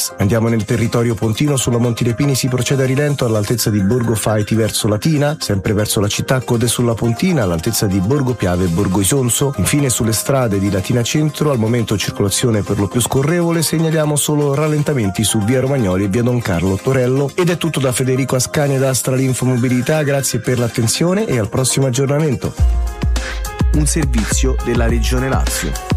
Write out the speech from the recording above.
Express. Andiamo nel territorio pontino, sulla Monti dei Pini si procede a rilento all'altezza di Borgo Faiti verso Latina, sempre verso la città code sulla Pontina all'altezza di Borgo Piave e Borgo Isonzo. Infine sulle strade di Latina Centro al momento circolazione per lo più scorrevole, segnaliamo solo rallentamenti su via Romagnoli e via Don Carlo Torello. Ed è tutto da Federico Ascani ed Astralinfo Mobilità, grazie per l'attenzione e al prossimo aggiornamento. Un servizio della Regione Lazio.